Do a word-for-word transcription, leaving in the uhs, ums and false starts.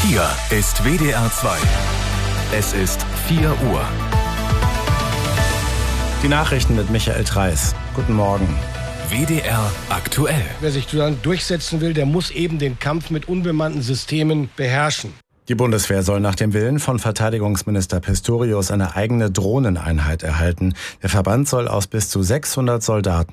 Hier ist W D R zwei. Es ist vier Uhr. Die Nachrichten mit Michael Treis. Guten Morgen. W D R aktuell. Wer sich dann durchsetzen will, der muss eben den Kampf mit unbemannten Systemen beherrschen. Die Bundeswehr soll nach dem Willen von Verteidigungsminister Pistorius eine eigene Drohneneinheit erhalten. Der Verband soll aus bis zu sechshundert Soldaten